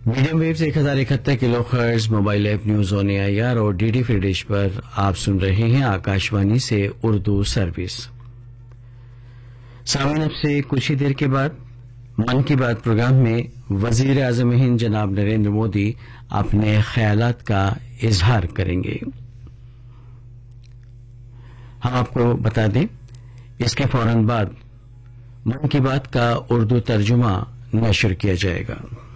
Medium waves 1071 kilo hertz, mobile app news on AIR और DD free dish पर आप सुन रहे हैं आकाशवाणी से उर्दू सर्विस। सामने अब से कुछ ही देर के बाद मन की बात प्रोग्राम में वजीर आजम हिंद जनाब नरेंद्र मोदी अपने ख्यालात का इजहार करेंगे। हम आपको बता दें, इसके फौरन बाद मन की बात का उर्दू तर्जुमा नशर किया जाएगा।